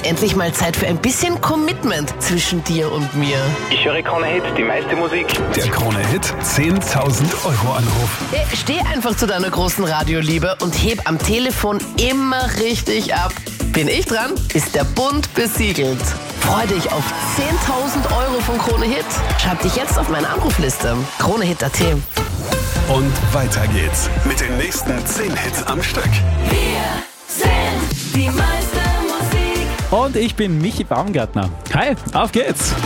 endlich mal Zeit für ein bisschen Commitment zwischen dir und mir. Ich höre Krone Hit, die meiste Musik. Der Krone Hit 10.000 Euro Anruf. Steh einfach zu deiner großen Radioliebe und heb am Telefon immer richtig ab. Bin ich dran? Ist der Bund besiegelt. Freu dich auf 10.000 Euro von Krone Hit. Schreib dich jetzt auf meine Anrufliste. KroneHit.at. Und weiter geht's mit den nächsten 10 Hits am Stück. Wir sind die meiste Musik. Und ich bin Michi Baumgartner. Hi, auf geht's!